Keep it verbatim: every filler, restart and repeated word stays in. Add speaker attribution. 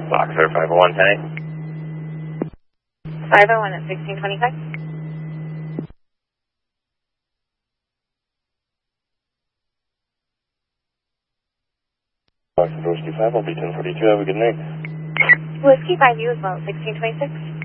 Speaker 1: Boxer five oh one ten eight.
Speaker 2: five oh one at sixteen twenty-five.
Speaker 1: Boxer Whiskey five, I'll be ten forty-two. Have a good night.
Speaker 2: Whiskey five U as well, sixteen twenty-six.